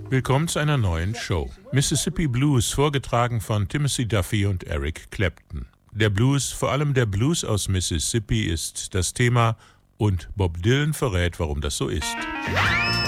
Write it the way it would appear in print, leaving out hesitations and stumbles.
Willkommen zu einer neuen Show. Mississippi Blues, vorgetragen von Timothy Duffy und Eric Clapton. Der Blues, vor allem der Blues aus Mississippi, ist das Thema und Bob Dylan verrät, warum das so ist.